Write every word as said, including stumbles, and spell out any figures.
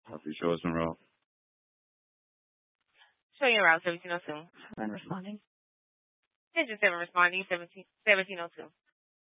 Copy. Show us en route. Showing you route seventeen oh two. Seven responding. Engine seven responding seventeen seventeen oh two.